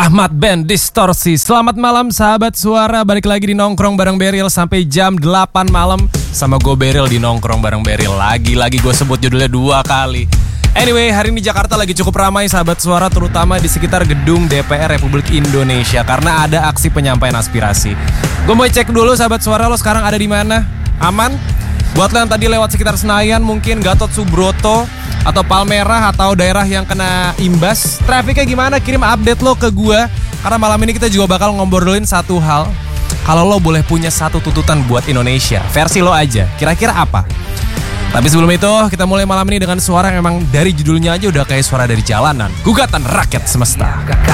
Ahmad Band Distorsi. Selamat malam sahabat suara, balik lagi di Nongkrong bareng Beril sampai jam 8 malam. Sama gue Beril di Nongkrong bareng Beril. Lagi-lagi gue sebut judulnya 2 kali. Anyway, hari ini Jakarta lagi cukup ramai sahabat suara, terutama di sekitar gedung DPR Republik Indonesia karena ada aksi penyampaian aspirasi. Gue mau cek dulu sahabat suara, lo sekarang ada di mana? Aman? Buat lo yang tadi lewat sekitar Senayan, mungkin Gatot Subroto atau Palmerah atau daerah yang kena imbas, trafiknya gimana? Kirim update lo ke gue, karena malam ini kita juga bakal ngobrolin satu hal. Kalau lo boleh punya satu tuntutan buat Indonesia, versi lo aja, kira-kira apa? Tapi sebelum itu, kita mulai malam ini dengan suara yang memang dari judulnya aja udah kayak suara dari jalanan. Gugatan Rakyat Semesta.